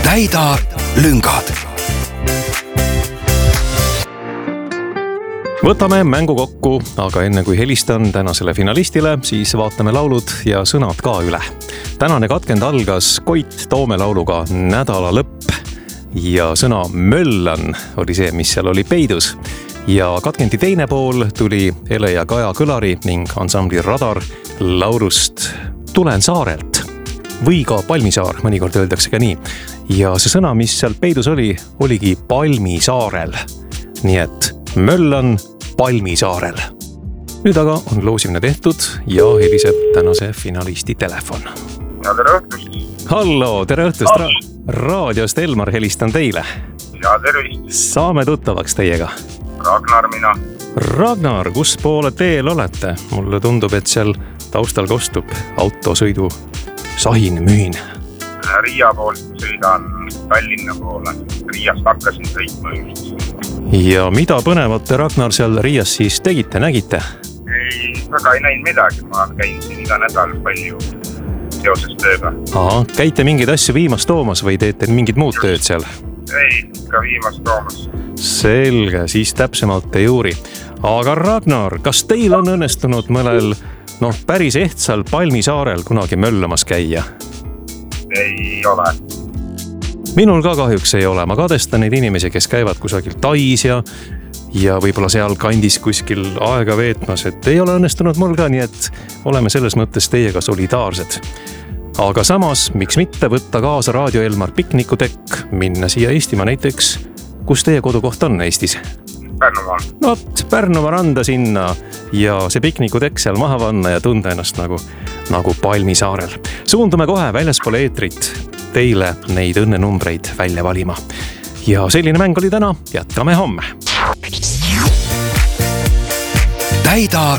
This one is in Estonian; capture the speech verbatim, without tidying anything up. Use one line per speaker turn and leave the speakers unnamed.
täida lüngad. Võtame mängu kokku, aga enne kui helistan tänasele finalistile, siis vaatame laulud ja sõnad ka üle. Tänane katkend algas Koit Toome lauluga Nädala lõpp ja sõna möllan oli see, mis seal oli peidus. Ja katkendi teine pool tuli Ele ja Kaja Kõlari ning ansambli Radar laulust Tulen saarelt või ka Palmisaar, mõnikord öeldakse ka nii. Ja see sõna, mis seal peidus oli, oligi Palmisaarel. Nii et möllan Palmisaarel. Nüüd aga on loosimine tehtud ja heliseb tänase finalisti telefon.
Ja tere õhtust.
Hallo, tere õhtust. Ra- raadiost Elmar helistan teile.
Ja tervist.
Saame tuttavaks teiega.
Ragnar mina.
Ragnar, kus poole teel olete? Mulle tundub, et seal taustal kostub autosõidu sahin mühin.
Riia poolt sõidan Tallinna poole. Riiast hakkasin sõitma just.
Ja mida põnevat Ragnar seal Riias siis tegite, nägite?
Ei, väga ei näinud midagi. Ma käin siin iga nädal palju seoses tööga.
Aha, käite mingeid asju viimast toomas või teete mingid muud tööd seal?
Ei, ka viimast toomas.
Selge, siis täpsemalt ei uuri. Aga Ragnar, kas teil on õnnestunud mõnel noh, päris ehtsal Palmisaarel kunagi möllamas käia?
Ei ole.
Minul ka kahjuks ei ole. Ma kadestan neid inimesi, kes käivad kusagil Tais ja, ja võib-olla seal kandis kuskil aega veetmas, et ei ole õnnestunud mul ka, nii et oleme selles mõttes teiega solidaarsed. Aga samas, miks mitte võtta kaasa Raadio Elmar piknikutekk, minna siia Eestimaa näiteks, kus teie kodukoht on Eestis?
Pärnumaal.
Not, Pärnumaa randa sinna ja see piknikutekk seal maha panna ja tunda ennast nagu, nagu Palmisaarel. Suundume kohe väljaspool eetrit teile neid õnnenumbreid välja valima. Ja selline mäng oli täna, jätkame homme.
täida